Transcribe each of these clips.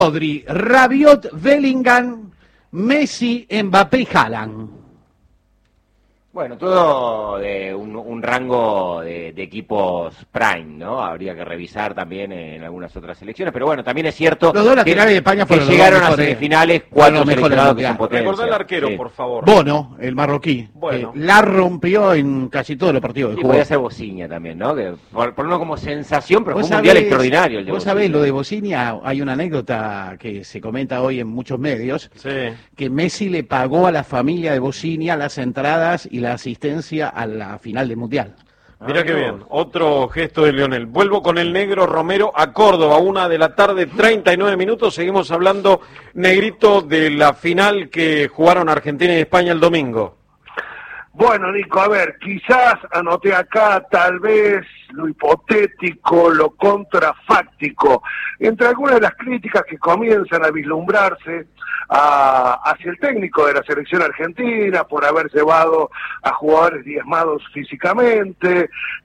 Rodri, Rabiot, Bellingham, Messi, Mbappé y Haaland. Bueno, todo de un rango de equipos prime, ¿no? Habría que revisar también en algunas otras selecciones, pero bueno, también es cierto los dos laterales de España fueron que llegaron a semifinales cuatro seleccionados que son potencia. Recordá el arquero, sí, por favor. Bono, el marroquí, bueno, la rompió en casi todos los partidos que jugó. Podía ser Bociña también, ¿no? Que por uno como sensación, pero fue un mundial extraordinario el de Vos sabés, lo de Bociña, hay una anécdota que se comenta hoy en muchos medios, sí, que Messi le pagó a la familia de Bociña las entradas y la asistencia a la final del Mundial. Mirá qué bien, otro gesto de Lionel. Vuelvo con el negro Romero a Córdoba, 1:39 p.m. Seguimos hablando, Negrito, de la final que jugaron Argentina y España el domingo. Bueno, Nico, a ver, quizás anoté acá tal vez lo hipotético, lo contrafáctico, entre algunas de las críticas que comienzan a vislumbrarse hacia el técnico de la selección argentina por haber llevado a jugadores diezmados físicamente,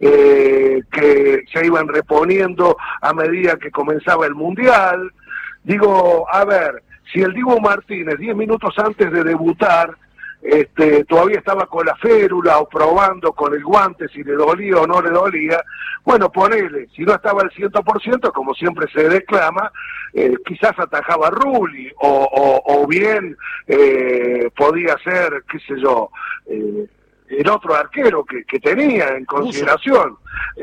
que se iban reponiendo a medida que comenzaba el Mundial. Digo, a ver, si el Dibu Martínez 10 minutos antes de debutar todavía estaba con la férula o probando con el guante si le dolía o no le dolía, bueno, ponele, si no estaba al 100%, como siempre se declama, quizás atajaba a Rulli, o bien podía ser, qué sé yo, el otro arquero que tenía en consideración.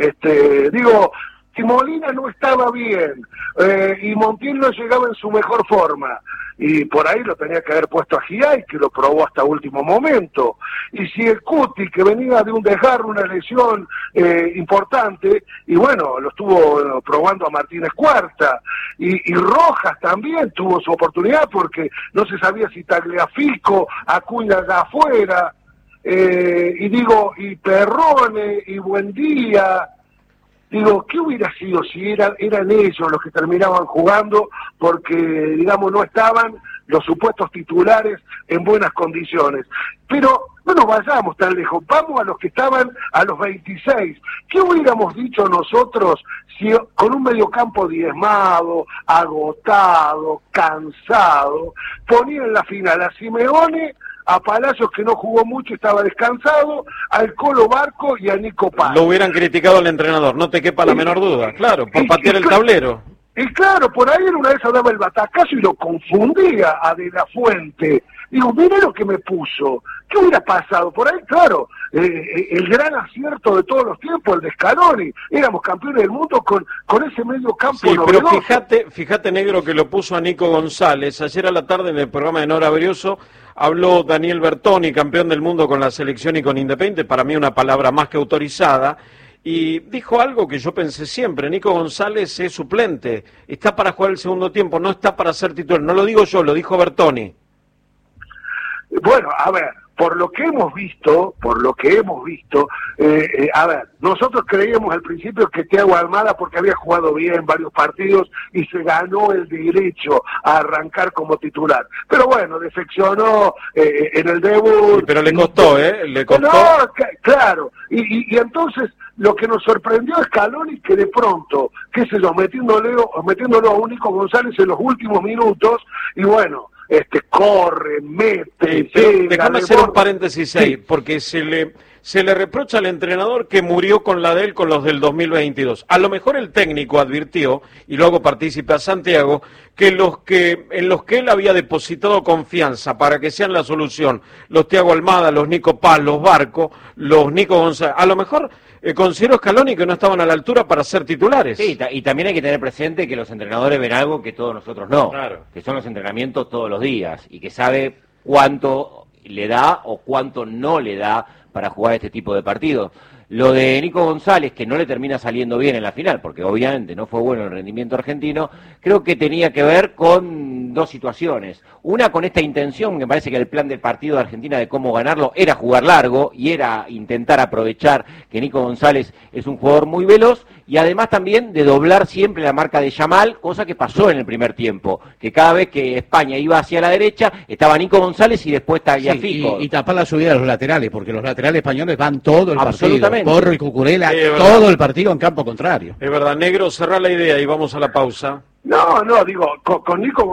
Digo, si Molina no estaba bien, y Montiel no llegaba en su mejor forma, y por ahí lo tenía que haber puesto a Giai, que lo probó hasta último momento, y si el Cuti, que venía de un desgarro, una lesión importante, y bueno, lo estuvo probando a Martínez Cuarta, y Rojas también tuvo su oportunidad, porque no se sabía si Tagliafico, Acuña de afuera, y digo, y Perrone, y Buendía. Digo, ¿qué hubiera sido si eran ellos los que terminaban jugando porque, digamos, no estaban los supuestos titulares en buenas condiciones? Pero no nos vayamos tan lejos, vamos a los que estaban a los 26. ¿Qué hubiéramos dicho nosotros si con un mediocampo diezmado, agotado, cansado, ponían en la final a Simeone, a Palacios, que no jugó mucho, estaba descansado, al Colo Barco y a Nico Paz? Lo hubieran criticado al entrenador, no te quepa la menor duda, claro, por patear el tablero. Y claro, por ahí en una de esas daba el batacazo y lo confundía a De La Fuente. Digo, mira lo que me puso. ¿Qué hubiera pasado? Por ahí, claro, el gran acierto de todos los tiempos, el de Scaloni. Éramos campeones del mundo con ese medio campo. Sí, novedoso. pero fíjate, Negro, que lo puso a Nico González. Ayer a la tarde en el programa de Nora Brioso habló Daniel Bertoni, campeón del mundo con la selección y con Independiente, para mí una palabra más que autorizada, y dijo algo que yo pensé siempre: Nico González es suplente, está para jugar el segundo tiempo, no está para ser titular. No lo digo yo, lo dijo Bertoni. Bueno, a ver, por lo que hemos visto, a ver, nosotros creíamos al principio que Thiago Almada, porque había jugado bien varios partidos y se ganó el derecho a arrancar como titular. Pero bueno, defeccionó en el debut. Sí, pero le costó, le costó. No, claro, y entonces lo que nos sorprendió es Scaloni, que de pronto, qué sé yo, metiéndolo a un Nico González en los últimos minutos, y bueno, corre, mete, déjame hacer un paréntesis ahí, porque se le reprocha al entrenador que murió con la de él con los del 2022. A lo mejor el técnico advirtió, y luego partícipe a Santiago, que en los que él había depositado confianza para que sean la solución, los Thiago Almada, los Nico Paz, los Barco, los Nico González, a lo mejor considero Scaloni que no estaban a la altura para ser titulares. Sí, y también hay que tener presente que los entrenadores ven algo que todos nosotros no, claro, que son los entrenamientos todos los días, y que sabe cuánto le da o cuánto no le da para jugar este tipo de partidos. Lo de Nico González, que no le termina saliendo bien en la final, porque obviamente no fue bueno el rendimiento argentino, creo que tenía que ver con dos situaciones. Una, con esta intención, me parece que el plan del partido de Argentina de cómo ganarlo era jugar largo y era intentar aprovechar que Nico González es un jugador muy veloz, y además también de doblar siempre la marca de Yamal, cosa que pasó en el primer tiempo, que cada vez que España iba hacia la derecha, estaba Nico González y después Tagliafico. Sí, y tapar la subida de los laterales, porque los laterales españoles van todo el partido. Porro y Cucurella, todo el partido en campo contrario. Es verdad, Negro, cerrá la idea y vamos a la pausa. No, digo, con Nico